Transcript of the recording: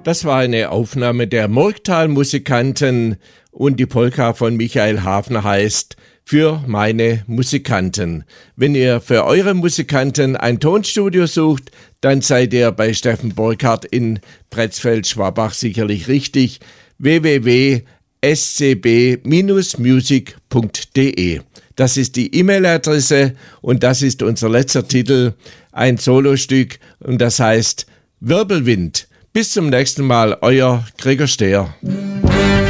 Das war eine Aufnahme der Murgtal-Musikanten und die Polka von Michael Hafner heißt Für meine Musikanten. Wenn ihr für eure Musikanten ein Tonstudio sucht, dann seid ihr bei Steffen Burkhardt in Pretzfeld-Schwabach sicherlich richtig. www.scb-music.de. Das ist die E-Mail-Adresse und das ist unser letzter Titel, ein Solostück und das heißt Wirbelwind. Bis zum nächsten Mal, euer Gregor Stehr.